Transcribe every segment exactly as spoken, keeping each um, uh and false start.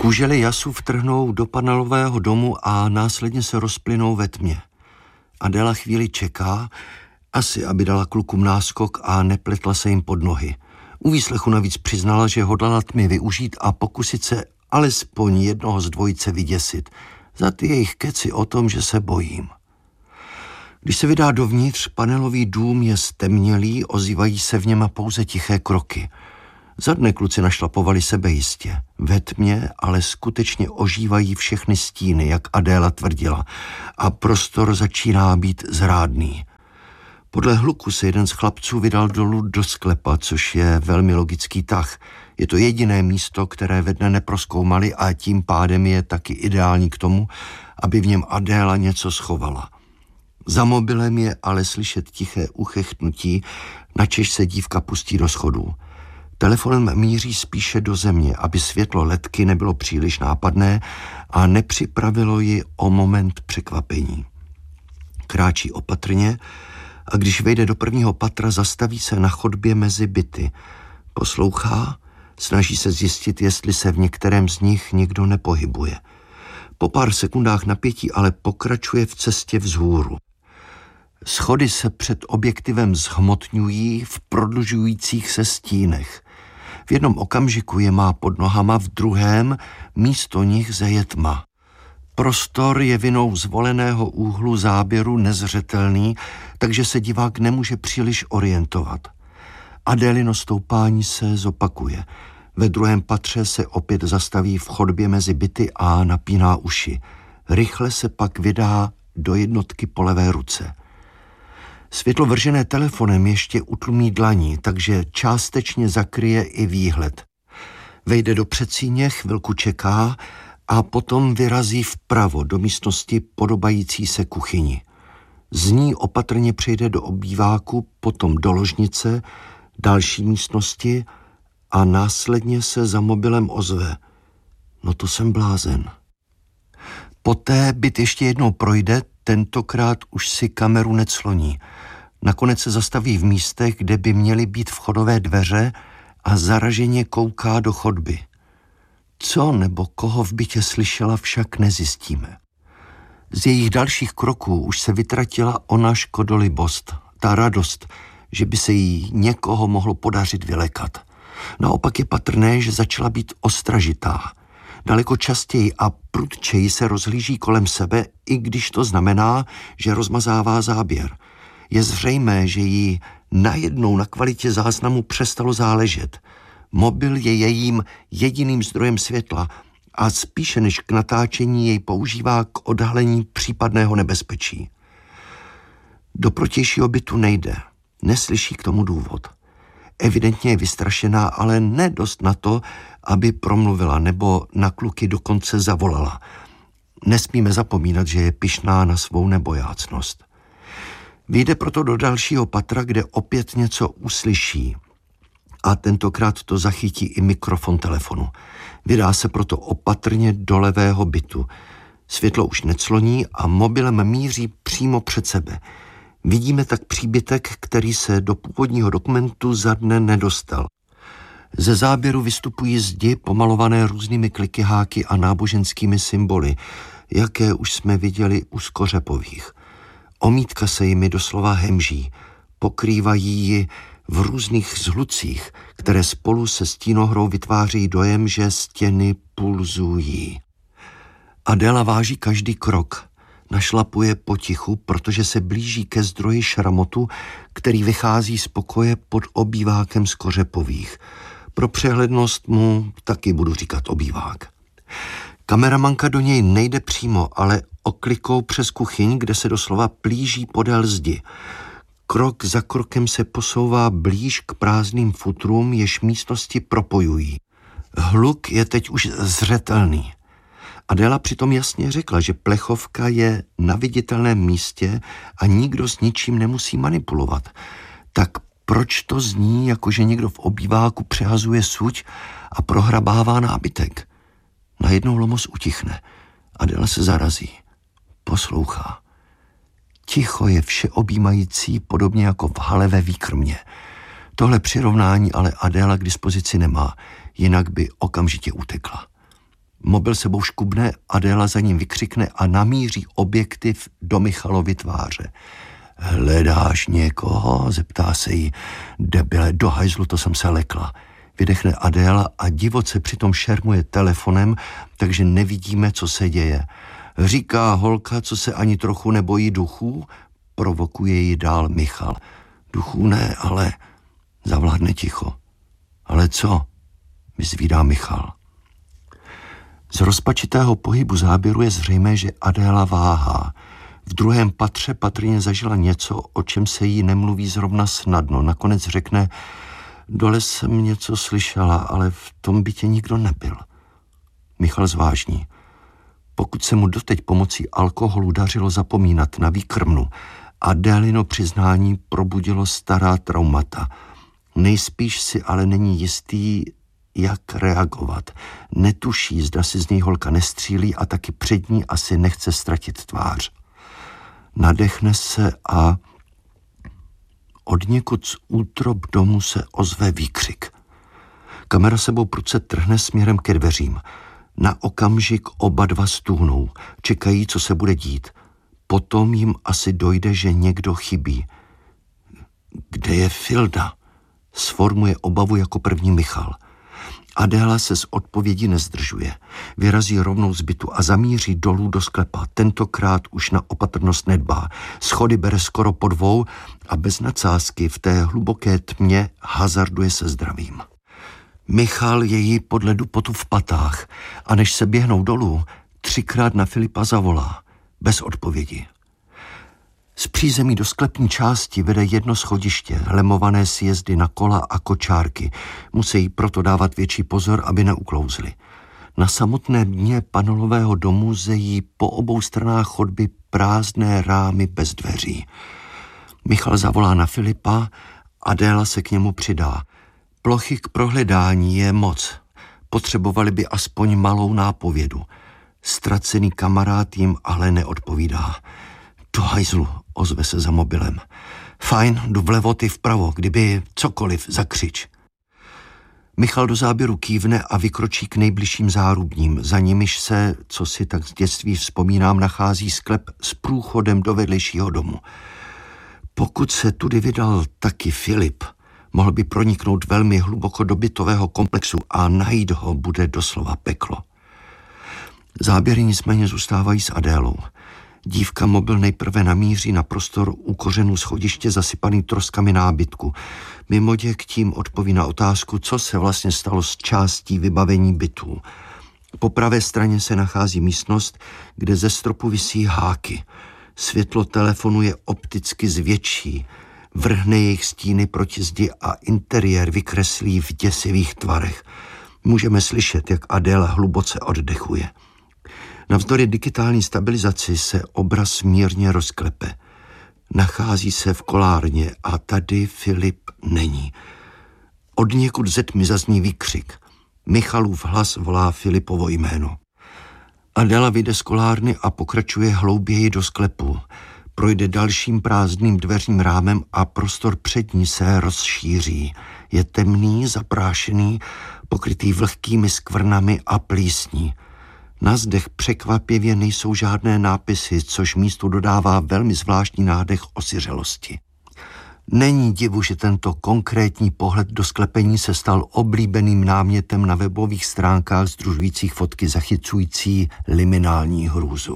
Kužely jasu vtrhnou do panelového domu a následně se rozplynou ve tmě. Adéla chvíli čeká, asi aby dala klukům náskok a nepletla se jim pod nohy. U výslechu navíc přiznala, že hodlala tmy využít a pokusit se alespoň jednoho z dvojice vyděsit za ty jejich keci o tom, že se bojím. Když se vydá dovnitř, panelový dům je stemnělý, ozývají se v něm pouze tiché kroky. Za dne kluci našlapovali sebejistě. Ve tmě ale skutečně ožívají všechny stíny, jak Adéla tvrdila, a prostor začíná být zrádný. Podle hluku se jeden z chlapců vydal dolů do sklepa, což je velmi logický tah. Je to jediné místo, které ve dne neprozkoumali a tím pádem je taky ideální k tomu, aby v něm Adéla něco schovala. Za mobilem je ale slyšet tiché uchechtnutí, načež se dívka pustí do schodů. Telefonem míří spíše do země, aby světlo ledky nebylo příliš nápadné a nepřipravilo ji o moment překvapení. Kráčí opatrně a když vejde do prvního patra, zastaví se na chodbě mezi byty. Poslouchá, snaží se zjistit, jestli se v některém z nich nikdo nepohybuje. Po pár sekundách napětí ale pokračuje v cestě vzhůru. Schody se před objektivem zhmotňují v prodlužujících se stínech. V jednom okamžiku je má pod nohama, v druhém místo nich zeje tma. Prostor je vinou zvoleného úhlu záběru nezřetelný, takže se divák nemůže příliš orientovat. Adélino stoupání se zopakuje. Ve druhém patře se opět zastaví v chodbě mezi byty a napíná uši. Rychle se pak vydá do jednotky po levé ruce. Světlo vržené telefonem ještě utlumí dlaní, takže částečně zakryje i výhled. Vejde do předsíně, chvilku čeká a potom vyrazí vpravo do místnosti podobající se kuchyni. Z ní opatrně přejde do obýváku, potom do ložnice, další místnosti a následně se za mobilem ozve. No to jsem blázen. Poté byt ještě jednou projde, tentokrát už si kameru necloní. Nakonec se zastaví v místech, kde by měly být vchodové dveře a zaraženě kouká do chodby. Co nebo koho v bytě slyšela, však nezjistíme. Z jejich dalších kroků už se vytratila ona škodolibost, ta radost, že by se jí někoho mohlo podařit vylekat. Naopak je patrné, že začala být ostražitá. Daleko častěji a prudčeji se rozhlíží kolem sebe, i když to znamená, že rozmazává záběr. Je zřejmé, že jí najednou na kvalitě záznamu přestalo záležet. Mobil je jejím jediným zdrojem světla a spíše než k natáčení jej používá k odhalení případného nebezpečí. Do protějšího bytu nejde. Neslyší k tomu důvod. Evidentně je vystrašená, ale ne dost na to, aby promluvila nebo na kluky dokonce zavolala. Nesmíme zapomínat, že je pyšná na svou nebojácnost. Vyjde proto do dalšího patra, kde opět něco uslyší. A tentokrát to zachytí i mikrofon telefonu. Vydá se proto opatrně do levého bytu. Světlo už necloní a mobilem míří přímo před sebe. Vidíme tak příbytek, který se do původního dokumentu za dne nedostal. Ze záběru vystupují zdi pomalované různými klikyháky a náboženskými symboly, jaké už jsme viděli u Skořepových. Omítka se jimi doslova hemží, pokrývají ji v různých zhlucích, které spolu se stínohrou vytváří dojem, že stěny pulzují. Adéla váží každý krok, našlapuje potichu, protože se blíží ke zdroji šramotu, který vychází z pokoje pod obývákem Skořepových. Pro přehlednost mu taky budu říkat obývák. Kameramanka do něj nejde přímo, ale oklikou přes kuchyň, kde se doslova plíží podél zdi. Krok za krokem se posouvá blíž k prázdným futrům, jež místnosti propojují. Hluk je teď už zřetelný. Adéla přitom jasně řekla, že plechovka je na viditelném místě a nikdo s ničím nemusí manipulovat. Tak proč to zní, jako že někdo v obýváku přehazuje suť a prohrabává nábytek? Najednou Lomos utichne. Adéla se zarazí. Poslouchá. Ticho je všeobjímající, podobně jako v hale ve výkrmě. Tohle přirovnání ale Adéla k dispozici nemá, jinak by okamžitě utekla. Mobil sebou škubne, Adéla za ním vykřikne a namíří objektiv do Michalovy tváře. Hledáš někoho? Zeptá se jí. Debile, do hajzlu, to jsem se lekla. Vydechne Adéla a divoce přitom šermuje telefonem, takže nevidíme, co se děje. Říká holka, co se ani trochu nebojí duchů, provokuje ji dál Michal. Duchů ne, ale zavládne ticho. Ale co? Vyzvídá Michal. Z rozpačitého pohybu záběru je zřejmé, že Adéla váhá. V druhém patře patrně zažila něco, o čem se jí nemluví zrovna snadno. Nakonec řekne, dole jsem něco slyšela, ale v tom bytě nikdo nebyl. Michal zvážní. Pokud se mu doteď pomocí alkoholu dařilo zapomínat na výkrmnu, Adélino přiznání probudilo stará traumata. Nejspíš si ale není jistý, jak reagovat. Netuší, zda si z něj holka nestřílí a taky před ní asi nechce ztratit tvář. Nadechne se a odněkud z útrob domu se ozve výkřik. Kamera sebou prudce trhne směrem ke dveřím. Na okamžik oba dva stůhnou, čekají, co se bude dít. Potom jim asi dojde, že někdo chybí. Kde je Filda? Sformuje obavu jako první Michal. Adéla se z odpovědi nezdržuje. Vyrazí rovnou z bytu a zamíří dolů do sklepa. Tentokrát už na opatrnost nedbá. Schody bere skoro po dvou a bez nadsázky v té hluboké tmě hazarduje se zdravím. Michal je jí podle dupotu v patách a než se běhnou dolů, třikrát na Filipa zavolá. Bez odpovědi. Z přízemí do sklepní části vede jedno schodiště, lemované sjezdy na kola a kočárky. Musí proto dávat větší pozor, aby neuklouzli. Na samotném dně panelového domu zejí po obou stranách chodby prázdné rámy bez dveří. Michal zavolá na Filipa, Adéla se k němu přidá. Plochy k prohledání je moc. Potřebovali by aspoň malou nápovědu. Ztracený kamarád jim ale neodpovídá. Do hajzlu, ozve se za mobilem. Fajn, jdu vlevo, ty vpravo, kdyby cokoliv, zakřič. Michal do záběru kývne a vykročí k nejbližším zárubním. Za nimiž se, co si tak z dětství vzpomínám, nachází sklep s průchodem do vedlejšího domu. Pokud se tudy vydal taky Filip, mohl by proniknout velmi hluboko do bytového komplexu a najít ho bude doslova peklo. Záběry nicméně zůstávají s Adélou. Dívka mobil nejprve namíří na prostor u kořenů schodiště zasypaný troskami nábytku. Mimoděk tím odpoví na otázku, co se vlastně stalo s částí vybavení bytů. Po pravé straně se nachází místnost, kde ze stropu visí háky. Světlo telefonu je opticky zvětší, vrhne jejich stíny proti zdi a interiér vykreslí v děsivých tvarech. Můžeme slyšet, jak Adéla hluboce oddechuje. Navzdory digitální stabilizaci se obraz mírně rozklepe. Nachází se v kolárně a tady Filip není. Od někud ze tmy zazní výkřik. Michalův hlas volá Filipovo jméno. Adéla vyjde z kolárny a pokračuje hlouběji do sklepu. Projde dalším prázdným dveřním rámem a prostor před ní se rozšíří. Je temný, zaprášený, pokrytý vlhkými skvrnami a plísní. Na zdech překvapivě nejsou žádné nápisy, což místu dodává velmi zvláštní nádech osiřelosti. Není divu, že tento konkrétní pohled do sklepení se stal oblíbeným námětem na webových stránkách sdružujících fotky zachycující liminální hrůzu.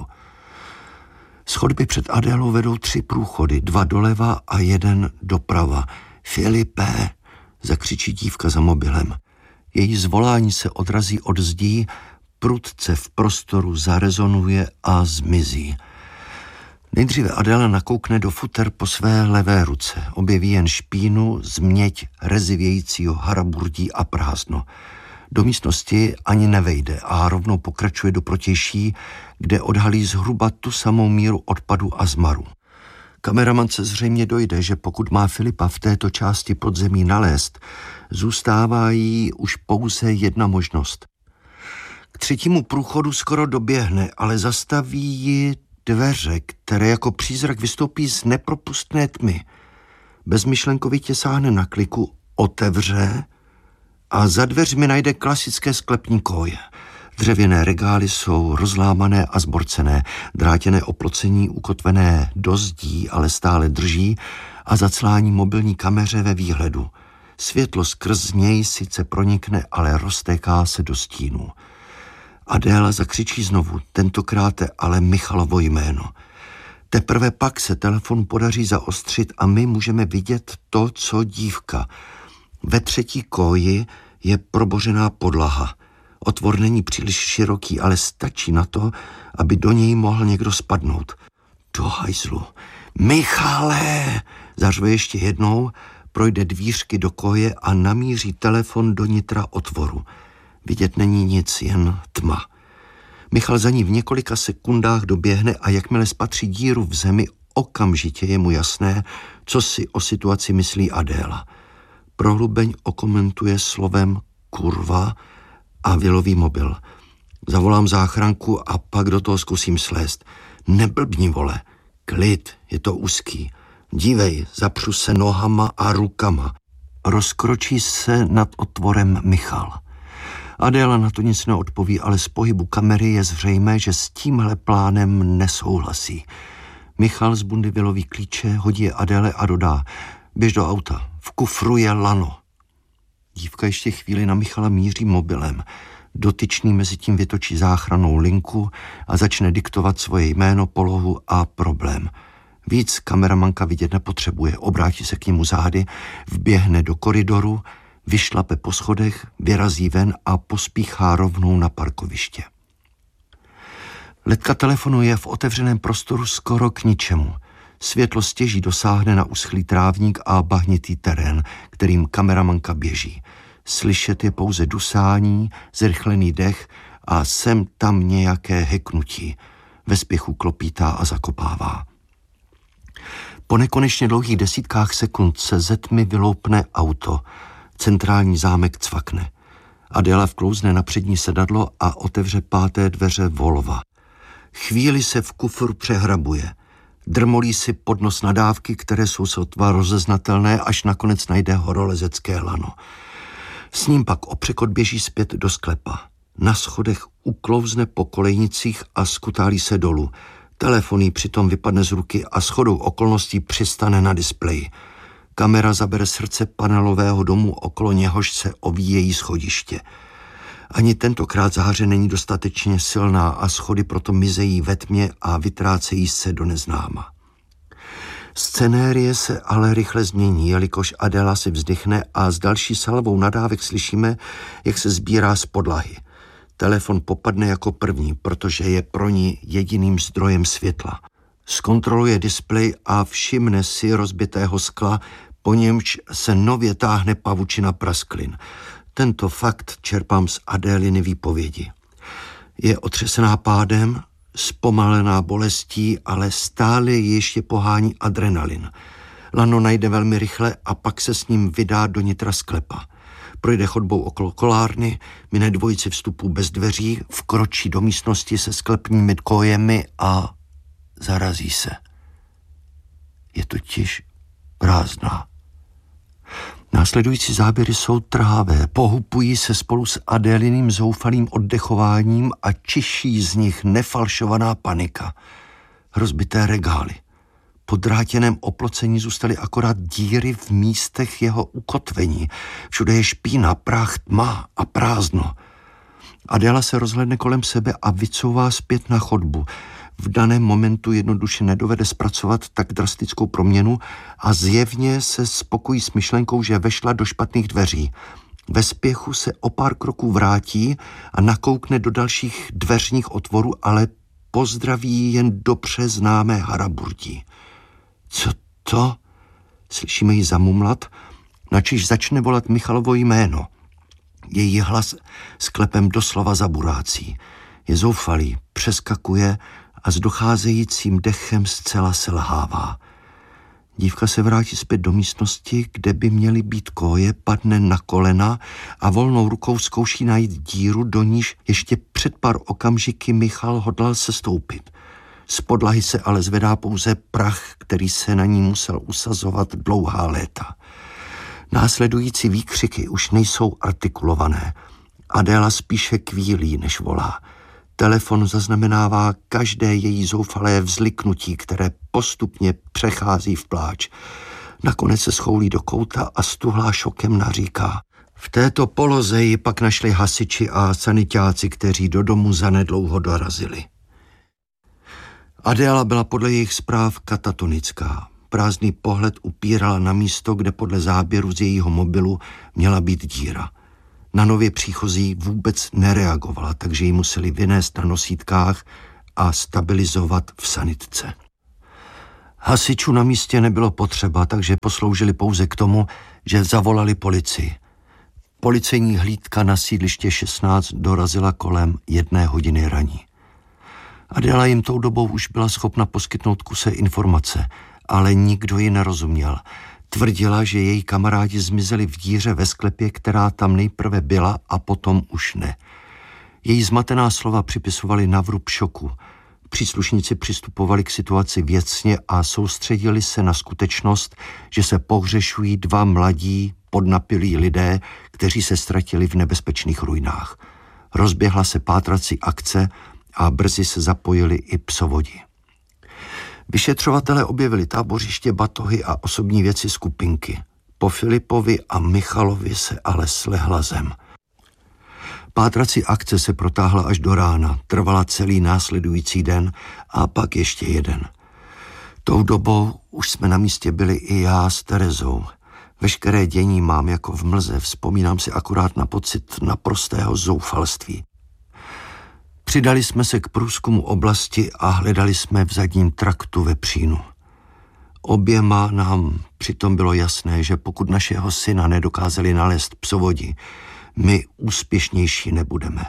Z chodby před Adélou vedou tři průchody, dva doleva a jeden doprava. Filipe, zakřičí dívka za mobilem. Její zvolání se odrazí od zdí, prudce v prostoru zarezonuje a zmizí. Nejdříve Adéla nakoukne do futer po své levé ruce. Objeví jen špínu, změť rezivějícího haraburdí a prázdno. Do místnosti ani nevejde a rovnou pokračuje do protější, kde odhalí zhruba tu samou míru odpadu a zmaru. Kameraman se zřejmě dojde, že pokud má Filipa v této části podzemí nalézt, zůstává jí už pouze jedna možnost. K třetímu průchodu skoro doběhne, ale zastaví ji dveře, které jako přízrak vystoupí z nepropustné tmy. Bezmyšlenkovitě sáhne na kliku, otevře a za dveřmi najde klasické sklepní koje. Dřevěné regály jsou rozlámané a zborcené, drátěné oplocení ukotvené do zdí, ale stále drží a zaclání mobilní kameře ve výhledu. Světlo skrz něj sice pronikne, ale roztéká se do stínů. Adéla zakřičí znovu, tentokrát ale Michalovo jméno. Teprve pak se telefon podaří zaostřit a my můžeme vidět to, co dívka. Ve třetí koji je probořená podlaha. Otvor není příliš široký, ale stačí na to, aby do něj mohl někdo spadnout. Do hajzlu. Michale! Zařve ještě jednou, projde dvířky do koje a namíří telefon do nitra otvoru. Vidět není nic, jen tma. Michal za ní v několika sekundách doběhne a jakmile spatří díru v zemi, okamžitě je mu jasné, co si o situaci myslí Adéla. Prohlubeň okomentuje slovem kurva a vyloví mobil. Zavolám záchranku a pak do toho zkusím slézt. Neblbni, vole. Klid, je to úzký. Dívej, zapřu se nohama a rukama. Rozkročí se nad otvorem Michal. Adéla na to nic neodpoví, ale z pohybu kamery je zřejmé, že s tímhle plánem nesouhlasí. Michal z bundy vyloví klíče, hodí je Adéle a dodá: běž do auta, v kufru je lano. Dívka ještě chvíli na Michala míří mobilem. Dotyčný mezi tím vytočí záchrannou linku a začne diktovat svoje jméno, polohu a problém. Víc kameramanka vidět nepotřebuje, obrátí se k němu zády, vběhne do koridoru, vyšlape po schodech, vyrazí ven a pospíchá rovnou na parkoviště. Letka telefonu je v otevřeném prostoru skoro k ničemu. Světlo stěží dosáhne na uschlý trávník a bahnitý terén, kterým kameramanka běží. Slyšet je pouze dusání, zrychlený dech a sem tam nějaké heknutí. Ve spěchu klopítá a zakopává. Po nekonečně dlouhých desítkách sekund se ze tmy vyloupne auto. Centrální zámek cvakne. Adéla vklouzne na přední sedadlo a otevře páté dveře Volva. Chvíli se v kufru přehrabuje. Drmolí si pod nos nadávky, které jsou sotva rozeznatelné, až nakonec najde horolezecké lano. S ním pak o překot běží zpět do sklepa. Na schodech uklouzne po kolejnicích a skutálí se dolů. Telefon jí přitom vypadne z ruky a shodou okolností přistane na displeji. Kamera zabere srdce panelového domu, okolo něhož se ovíjejí schodiště. Ani tentokrát záře není dostatečně silná a schody proto mizejí ve tmě a vytrácejí se do neznáma. Scenérie se ale rychle změní, jelikož Adéla si vzdychne a s další salvou nadávek slyšíme, jak se sbírá z podlahy. Telefon popadne jako první, protože je pro ní jediným zdrojem světla. Zkontroluje displej a všimne si rozbitého skla, po němž se nově táhne pavučina prasklin. Tento fakt čerpám z Adéliny výpovědi. Je otřesená pádem, zpomalená bolestí, ale stále ještě pohání adrenalin. Lano najde velmi rychle a pak se s ním vydá do nitra sklepa. Projde chodbou okolo kolárny, mine dvojici vstupů bez dveří, vkročí do místnosti se sklepními kojemi a zarazí se. Je totiž prázdná. Následující záběry jsou trhavé, pohupují se spolu s Adéliným zoufalým oddechováním a čiší z nich nefalšovaná panika. Rozbité regály. Po drátěném oplocení zůstaly akorát díry v místech jeho ukotvení. Všude je špína, prach, tma a prázdno. Adéla se rozhlédne kolem sebe a vycouvá zpět na chodbu. V daném momentu jednoduše nedovede zpracovat tak drastickou proměnu a zjevně se spokojí s myšlenkou, že vešla do špatných dveří. Ve spěchu se o pár kroků vrátí a nakoukne do dalších dveřních otvorů, ale pozdraví jen dobře známé haraburdí. Co to? Slyšíme ji zamumlat, načež začne volat Michalovo jméno. Její hlas sklepem doslova zaburácí. Je zoufalý, přeskakuje a s docházejícím dechem zcela selhává. Dívka se vrátí zpět do místnosti, kde by měly být koje, padne na kolena a volnou rukou zkouší najít díru, do níž ještě před pár okamžiky Michal hodlal sestoupit. Z podlahy se ale zvedá pouze prach, který se na ní musel usazovat dlouhá léta. Následující výkřiky už nejsou artikulované. Adéla spíše kvílí, než volá. Telefon zaznamenává každé její zoufalé vzliknutí, které postupně přechází v pláč. Nakonec se schoulí do kouta a stuhlá šokem naříká. V této poloze ji pak našli hasiči a sanitáci, kteří do domu zanedlouho dorazili. Adéla byla podle jejich zpráv katatonická. Prázdný pohled upírala na místo, kde podle záběru z jejího mobilu měla být díra. Na nově příchozí vůbec nereagovala, takže ji museli vynést na nosítkách a stabilizovat v sanitce. Hasičů na místě nebylo potřeba, takže posloužili pouze k tomu, že zavolali policii. Policejní hlídka na sídliště šestnáct dorazila kolem jedné hodiny raní. Adéla jim tou dobou už byla schopna poskytnout kuse informace, ale nikdo ji nerozuměl. Tvrdila, že její kamarádi zmizeli v díře ve sklepě, která tam nejprve byla a potom už ne. Její zmatená slova připisovali na vrub šoku. Příslušníci přistupovali k situaci věcně a soustředili se na skutečnost, že se pohřešují dva mladí, podnapilí lidé, kteří se ztratili v nebezpečných ruinách. Rozběhla se pátrací akce a brzy se zapojili i psovodi. Vyšetřovatelé objevili tábořiště, batohy a osobní věci skupinky. Po Filipovi a Michalovi se ale slehla zem. Pátrací akce se protáhla až do rána, trvala celý následující den a pak ještě jeden. Tou dobou už jsme na místě byli i já s Terezou. Veškeré dění mám jako v mlze, vzpomínám si akorát na pocit naprostého zoufalství. Přidali jsme se k průzkumu oblasti a hledali jsme v zadním traktu vepřínu. Oběma nám přitom bylo jasné, že pokud našeho syna nedokázali nalézt psovodi, my úspěšnější nebudeme.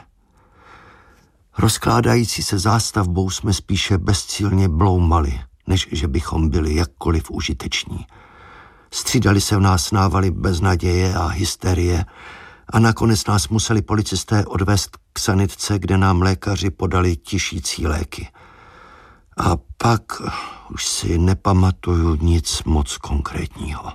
Rozkládající se zástavbou jsme spíše bezcílně bloumali, než že bychom byli jakkoliv užiteční. Střídali se v nás návaly beznaděje a hysterie a nakonec nás museli policisté odvést k sanitce, kde nám lékaři podali tišící léky. A pak už si nepamatuju nic moc konkrétního.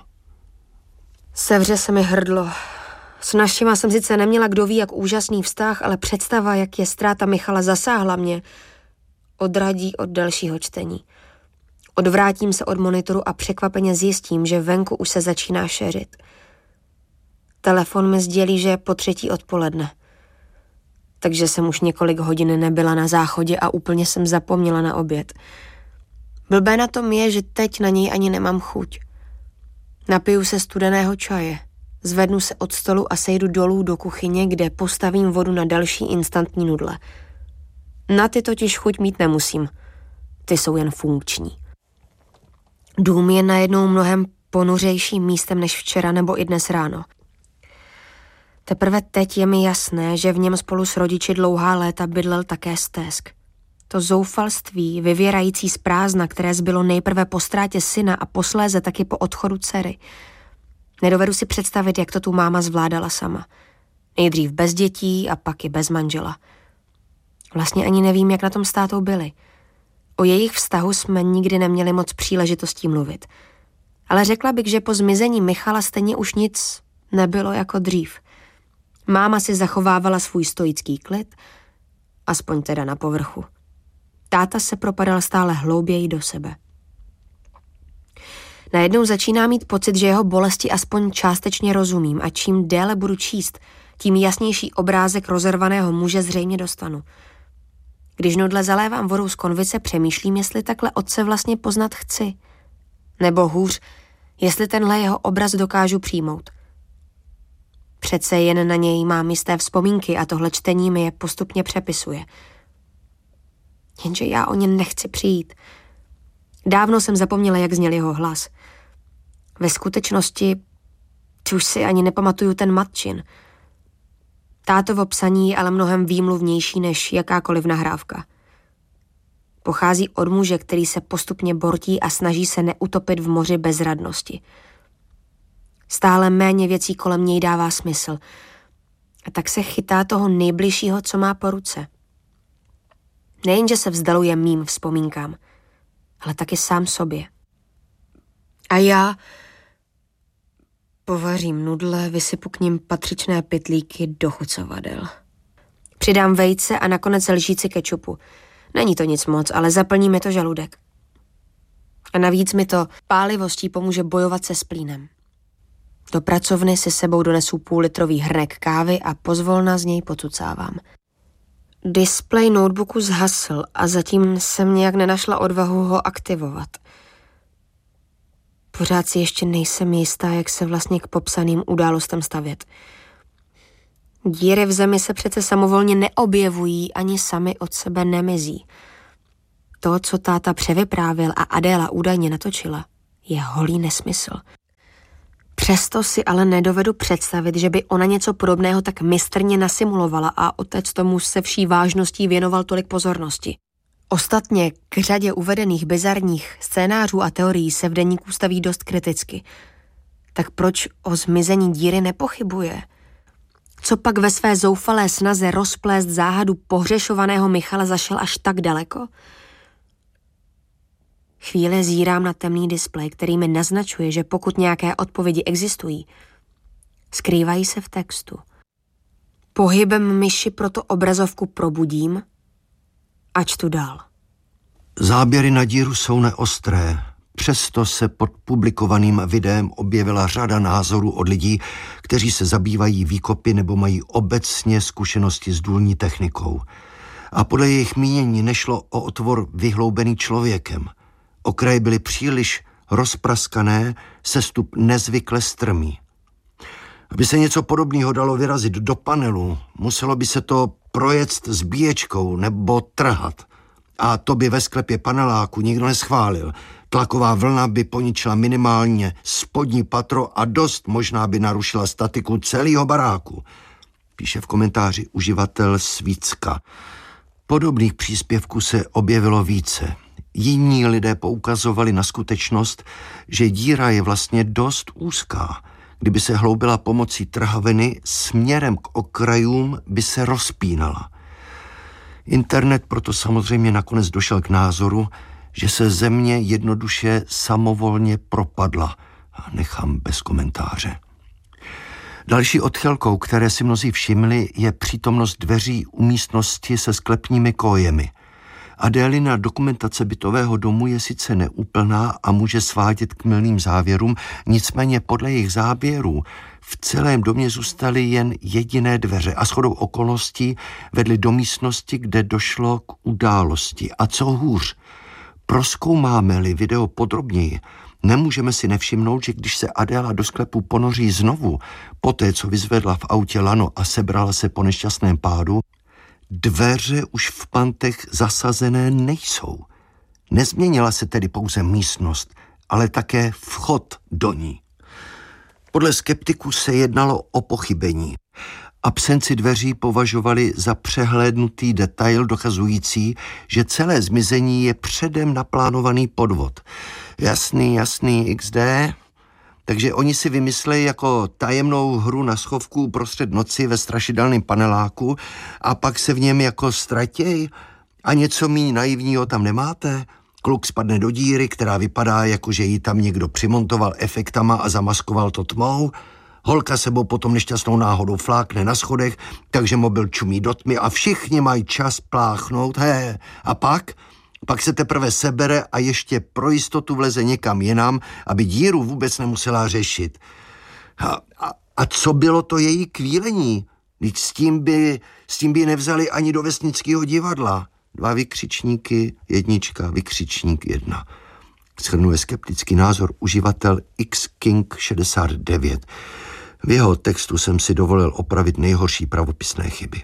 Sevře se mi hrdlo. S našima jsem sice neměla kdo ví jak úžasný vztah, ale představa, jak je ztráta Michala zasáhla mě, odradí od dalšího čtení. Odvrátím se od monitoru a překvapeně zjistím, že venku už se začíná šeřit. Telefon mi sdělí, že je po třetí odpoledne. Takže jsem už několik hodin nebyla na záchodě a úplně jsem zapomněla na oběd. Blbé na tom je, že teď na něj ani nemám chuť. Napiju se studeného čaje, zvednu se od stolu a sejdu dolů do kuchyně, kde postavím vodu na další instantní nudle. Na ty totiž chuť mít nemusím. Ty jsou jen funkční. Dům je najednou mnohem ponuřejším místem než včera nebo i dnes ráno. Teprve teď je mi jasné, že v něm spolu s rodiči dlouhá léta bydlel také Stesk. To zoufalství, vyvěrající z prázdna, které zbylo nejprve po ztrátě syna a posléze taky po odchodu dcery. Nedovedu si představit, jak to tu máma zvládala sama. Nejdřív bez dětí a pak i bez manžela. Vlastně ani nevím, jak na tom s tátou byli. O jejich vztahu jsme nikdy neměli moc příležitostí mluvit. Ale řekla bych, že po zmizení Michala stejně už nic nebylo jako dřív. Máma si zachovávala svůj stoický klid, aspoň teda na povrchu. Táta se propadal stále hlouběji do sebe. Najednou začíná mít pocit, že jeho bolesti aspoň částečně rozumím a čím déle budu číst, tím jasnější obrázek rozervaného muže zřejmě dostanu. Když nudle zalévám vodou z konvice, přemýšlím, jestli takhle otce vlastně poznat chci. Nebo hůř, jestli tenhle jeho obraz dokážu přijmout. Přece jen na něj mám jisté vzpomínky a tohle čtení mi je postupně přepisuje. Jenže já o ně nechci přijít. Dávno jsem zapomněla, jak zněl jeho hlas. Ve skutečnosti už si ani nepamatuju ten matčin. Tátovo psaní je ale mnohem výmluvnější než jakákoliv nahrávka. Pochází od muže, který se postupně bortí a snaží se neutopit v moři bezradnosti. Stále méně věcí kolem něj dává smysl. A tak se chytá toho nejbližšího, co má po ruce. Nejenže se vzdaluje mým vzpomínkám, ale taky sám sobě. A já... Povařím nudle, vysypu k nim patřičné pytlíky dochucovadel. Přidám vejce a nakonec lžíci kečupu. Není to nic moc, ale zaplní mi to žaludek. A navíc mi to pálivostí pomůže bojovat se splínem. Do pracovny si sebou donesu půllitrový hrnek kávy a pozvolna z něj pocucávám. Displej notebooku zhasl a zatím jsem nějak nenašla odvahu ho aktivovat. Pořád si ještě nejsem jistá, jak se vlastně k popsaným událostem stavět. Díry v zemi se přece samovolně neobjevují ani sami od sebe nemizí. To, co táta převyprávil a Adéla údajně natočila, je holý nesmysl. Přesto si ale nedovedu představit, že by ona něco podobného tak mistrně nasimulovala a otec tomu se vší vážností věnoval tolik pozornosti. Ostatně k řadě uvedených bizarních scénářů a teorií se v deníku staví dost kriticky. Tak proč o zmizení díry nepochybuje? Co pak ve své zoufalé snaze rozplést záhadu pohřešovaného Michala zašel až tak daleko? Chvíli zírám na temný displej, který mi naznačuje, že pokud nějaké odpovědi existují, skrývají se v textu. Pohybem myši proto obrazovku probudím a čtu dál. Záběry na díru jsou neostré. Přesto se pod publikovaným videem objevila řada názorů od lidí, kteří se zabývají výkopy nebo mají obecně zkušenosti s důlní technikou. A podle jejich mínění nešlo o otvor vyhloubený člověkem. Okraje byly příliš rozpraskané, sestup nezvykle strmý. Aby se něco podobného dalo vyrazit do panelu, muselo by se to projet s bíječkou nebo trhat. A to by ve sklepě paneláku nikdo neschválil. Tlaková vlna by poničila minimálně spodní patro a dost možná by narušila statiku celého baráku, píše v komentáři uživatel Svícka. Podobných příspěvků se objevilo více. Jiní lidé poukazovali na skutečnost, že díra je vlastně dost úzká. Kdyby se hloubila pomocí trhaviny, směrem k okrajům by se rozpínala. Internet proto samozřejmě nakonec došel k názoru, že se země jednoduše samovolně propadla. A nechám bez komentáře. Další odchylkou, které si mnozí všimli, je přítomnost dveří u místnosti se sklepními kojemi. Adélina dokumentace bytového domu je sice neúplná a může svádět k mylným závěrům, nicméně podle jejich záběrů v celém domě zůstaly jen jediné dveře a shodou okolností vedly do místnosti, kde došlo k události. A co hůř, prozkoumáme-li video podrobněji, nemůžeme si nevšimnout, že když se Adéla do sklepu ponoří znovu, poté co vyzvedla v autě lano a sebrala se po nešťastném pádu, dveře už v pantech zasazené nejsou. Nezměnila se tedy pouze místnost, ale také vchod do ní. Podle skeptiků se jednalo o pochybení. Absenci dveří považovali za přehlédnutý detail dokazující, že celé zmizení je předem naplánovaný podvod. Jasný, jasný, iks dé. Takže oni si vymyslejí jako tajemnou hru na schovku uprostřed noci ve strašidelném paneláku a pak se v něm jako ztratěj a něco míň naivního tam nemáte? Kluk spadne do díry, která vypadá jako, že ji tam někdo přimontoval efektama a zamaskoval to tmou. Holka sebou potom nešťastnou náhodou flákne na schodech, takže mobil čumí do tmy a všichni mají čas pláchnout. He, a pak? Pak se teprve sebere a ještě pro jistotu vleze někam jinam, aby díru vůbec nemusela řešit. A, a, a co bylo to její kvílení? Vždyť s tím by, s tím by nevzali ani do vesnického divadla. Dva vykřičníky, jednička, vykřičník, jedna. Shrnuje skeptický názor uživatel X King šedesát devět. V jeho textu jsem si dovolil opravit nejhorší pravopisné chyby.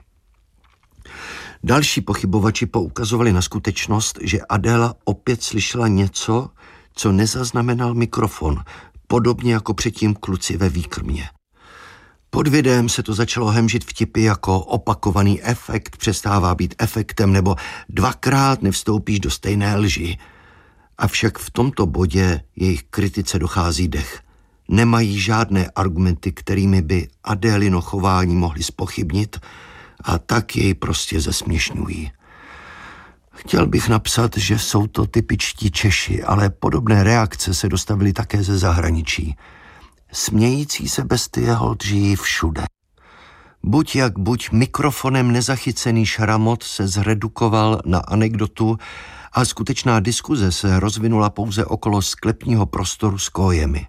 Další pochybovači poukazovali na skutečnost, že Adéla opět slyšela něco, co nezaznamenal mikrofon, podobně jako předtím kluci ve výkrmě. Pod videem se to začalo hemžit vtipy jako opakovaný efekt přestává být efektem nebo dvakrát nevstoupíš do stejné lži. Avšak v tomto bodě jejich kritice dochází dech. Nemají žádné argumenty, kterými by Adélino chování mohli zpochybnit, a tak jej prostě zesměšňují. Chtěl bych napsat, že jsou to typičtí Češi, ale podobné reakce se dostavily také ze zahraničí. Smějící se bestie holt žijí všude. Buď jak buď mikrofonem nezachycený šramot se zredukoval na anekdotu a skutečná diskuze se rozvinula pouze okolo sklepního prostoru s kójemi.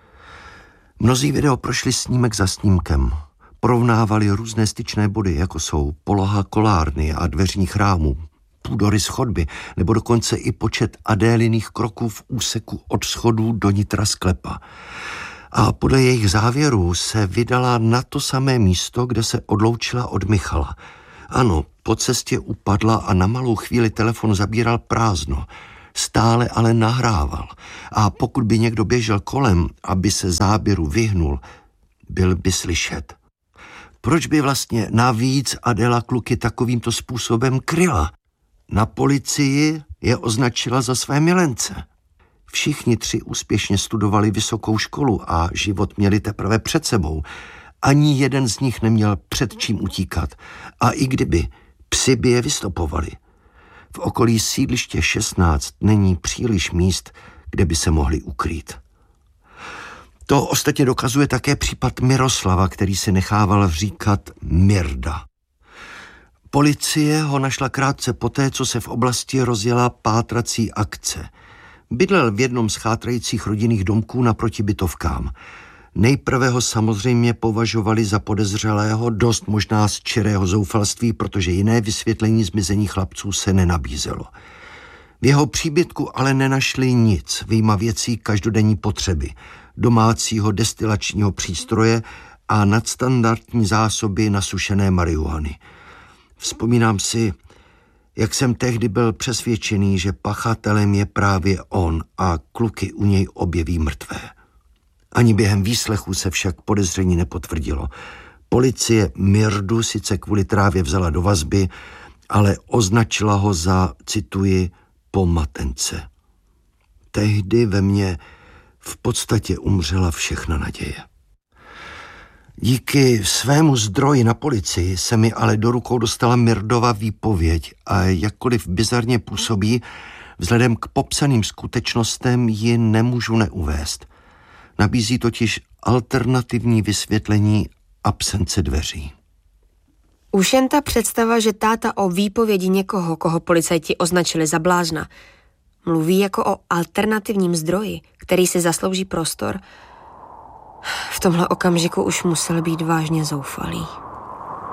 Mnozí video prošli snímek za snímkem. Porovnávali různé styčné body, jako jsou poloha kolárny a dveřních rámů, půdorys chodby, nebo dokonce i počet Adéliných kroků v úseku od schodů do nitra sklepa. A podle jejich závěrů se vydala na to samé místo, kde se odloučila od Michala. Ano, po cestě upadla a na malou chvíli telefon zabíral prázdno. Stále ale nahrával. A pokud by někdo běžel kolem, aby se záběru vyhnul, byl by slyšet. Proč by vlastně navíc Adéla kluky takovýmto způsobem kryla? Na policii je označila za své milence. Všichni tři úspěšně studovali vysokou školu a život měli teprve před sebou. Ani jeden z nich neměl před čím utíkat. A i kdyby, psi by je vystopovali. V okolí sídliště šestnáct není příliš míst, kde by se mohli ukrýt. To ostatně dokazuje také případ Miroslava, který si nechával říkat Mirda. Policie ho našla krátce poté, co se v oblasti rozjela pátrací akce. Bydlel v jednom z chátrajících rodinných domků naproti bytovkám. Nejprve ho samozřejmě považovali za podezřelého, dost možná z čirého zoufalství, protože jiné vysvětlení zmizení chlapců se nenabízelo. V jeho příbytku ale nenašli nic, vyjma věcí každodenní potřeby, domácího destilačního přístroje a nadstandardní zásoby nasušené marihuany. Vzpomínám si, jak jsem tehdy byl přesvědčený, že pachatelem je právě on a kluky u něj objeví mrtvé. Ani během výslechu se však podezření nepotvrdilo. Policie Mirdu sice kvůli trávě vzala do vazby, ale označila ho za, cituji, pomatence. Tehdy ve mně v podstatě umřela všechna naděje. Díky svému zdroji na policii se mi ale do rukou dostala Mirdova výpověď a jakkoliv bizarně působí, vzhledem k popsaným skutečnostem ji nemůžu neuvést. Nabízí totiž alternativní vysvětlení absence dveří. Už jen ta představa, že táta o výpovědi někoho, koho policajti označili za blázna, mluví jako o alternativním zdroji, který si zaslouží prostor, v tomhle okamžiku už musel být vážně zoufalý.